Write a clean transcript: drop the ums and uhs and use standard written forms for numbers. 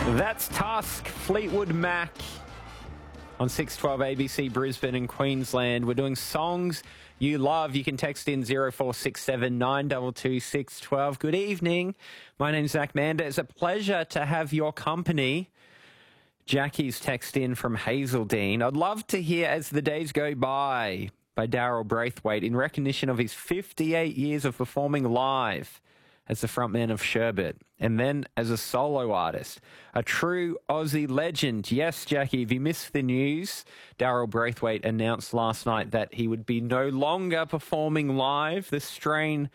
That's Tusk, Fleetwood Mac on 612 ABC Brisbane and Queensland. We're doing songs you love. You can text in 0467 922 612. Good evening. My name's Zach Mander. It's a pleasure to have your company. Jackie's text in from Hazeldean. I'd love to hear As the Days Go by Daryl Braithwaite in recognition of his 58 years of performing live as the frontman of Sherbet, and then as a solo artist. A true Aussie legend. Yes, Jackie, if you missed the news, Daryl Braithwaite announced last night that he would be no longer performing live. The strain